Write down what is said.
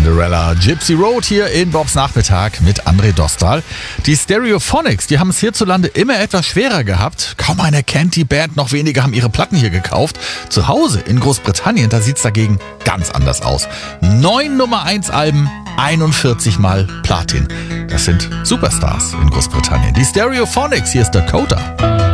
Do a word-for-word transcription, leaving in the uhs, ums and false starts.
Cinderella. Gypsy Road hier in Bobs Nachmittag mit André Dostal. Die Stereophonics, die haben es hierzulande immer etwas schwerer gehabt. Kaum einer kennt die Band, noch weniger haben ihre Platten hier gekauft. Zu Hause in Großbritannien, da sieht es dagegen ganz anders aus. Neun Nummer eins Alben, einundvierzig Mal Platin. Das sind Superstars in Großbritannien. Die Stereophonics, hier ist Dakota.